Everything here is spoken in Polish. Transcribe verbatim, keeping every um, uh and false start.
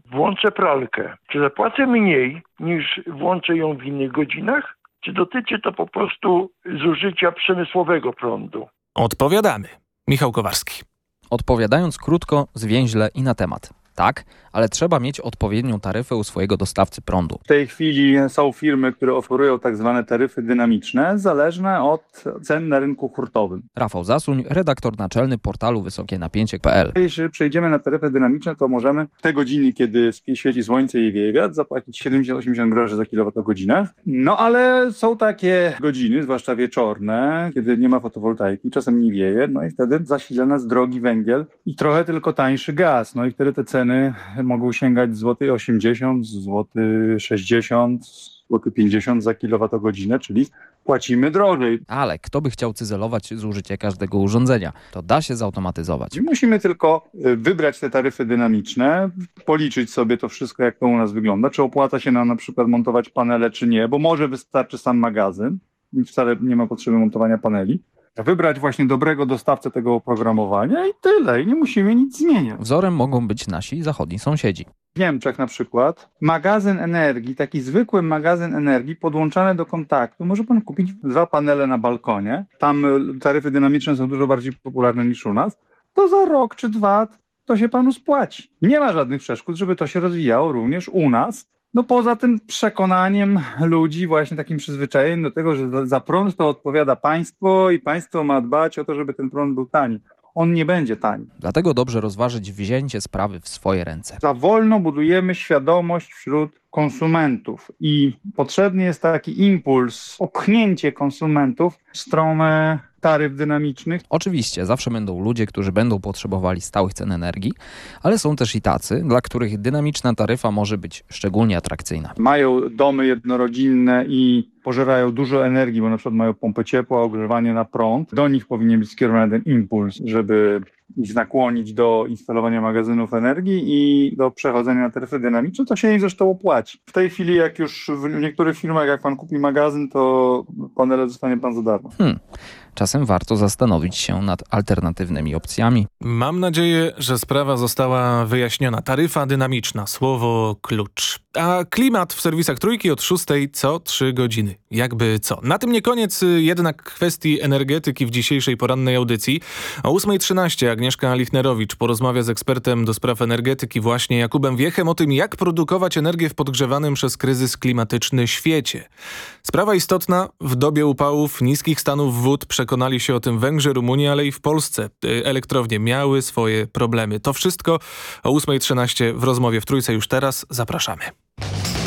włączę pralkę, czy zapłacę mniej niż włączę ją w innych godzinach? Czy dotyczy to po prostu zużycia przemysłowego prądu? Odpowiadamy. Michał Kowarski. Odpowiadając krótko, zwięźle i na temat. Tak, ale trzeba mieć odpowiednią taryfę u swojego dostawcy prądu. W tej chwili są firmy, które oferują tak zwane taryfy dynamiczne, zależne od cen na rynku hurtowym. Rafał Zasuń, redaktor naczelny portalu wysokie napięcie kropka p l. Jeśli przejdziemy na taryfy dynamiczne, to możemy w te godziny, kiedy świeci słońce i wieje wiatr, zapłacić siedemdziesiąt do osiemdziesięciu groszy za kilowatogodzinę. No ale są takie godziny, zwłaszcza wieczorne, kiedy nie ma fotowoltaiki, czasem nie wieje, no i wtedy zasila nas drogi węgiel i trochę tylko tańszy gaz. No i wtedy te ceny mogą sięgać złoty osiemdziesiąt, złoty sześćdziesiąt, złoty pięćdziesiąt za kilowatogodzinę, czyli płacimy drożej. Ale kto by chciał cyzelować zużycie każdego urządzenia? To da się zautomatyzować. Musimy tylko wybrać te taryfy dynamiczne, policzyć sobie to wszystko, jak to u nas wygląda, czy opłaca się nam na przykład montować panele, czy nie, bo może wystarczy sam magazyn, wcale nie ma potrzeby montowania paneli. Wybrać właśnie dobrego dostawcę tego oprogramowania i tyle. I nie musimy nic zmieniać. Wzorem mogą być nasi zachodni sąsiedzi. W Niemczech na przykład magazyn energii, taki zwykły magazyn energii podłączany do kontaktu, może pan kupić dwa panele na balkonie. Tam taryfy dynamiczne są dużo bardziej popularne niż u nas. To za rok czy dwa to się panu spłaci. Nie ma żadnych przeszkód, żeby to się rozwijało również u nas. No poza tym przekonaniem ludzi, właśnie takim przyzwyczajeniem do tego, że za prąd to odpowiada państwo i państwo ma dbać o to, żeby ten prąd był tani. On nie będzie tani. Dlatego dobrze rozważyć wzięcie sprawy w swoje ręce. Za wolno budujemy świadomość wśród konsumentów i potrzebny jest taki impuls, popchnięcie konsumentów w stronę taryf dynamicznych. Oczywiście, zawsze będą ludzie, którzy będą potrzebowali stałych cen energii, ale są też i tacy, dla których dynamiczna taryfa może być szczególnie atrakcyjna. Mają domy jednorodzinne i pożerają dużo energii, bo na przykład mają pompę ciepła, ogrzewanie na prąd. Do nich powinien być skierowany ten impuls, żeby ich nakłonić do instalowania magazynów energii i do przechodzenia na taryfy dynamiczne. To się im zresztą opłaci. W tej chwili, jak już w niektórych firmach, jak pan kupi magazyn, to panele dostanie pan za darmo. Hmm. Czasem warto zastanowić się nad alternatywnymi opcjami. Mam nadzieję, że sprawa została wyjaśniona. Taryfa dynamiczna, słowo klucz. A klimat w serwisach Trójki od szóstej co trzy godziny. Jakby co. Na tym nie koniec jednak kwestii energetyki w dzisiejszej porannej audycji. O ósma trzynaście Agnieszka Lichnerowicz porozmawia z ekspertem do spraw energetyki właśnie Jakubem Wiechem o tym, jak produkować energię w podgrzewanym przez kryzys klimatyczny świecie. Sprawa istotna. W dobie upałów, niskich stanów wód przekonali się o tym Węgrzy, Rumuni, ale i w Polsce. Elektrownie miały swoje problemy. To wszystko o ósma trzynaście w rozmowie w Trójce już teraz. Zapraszamy.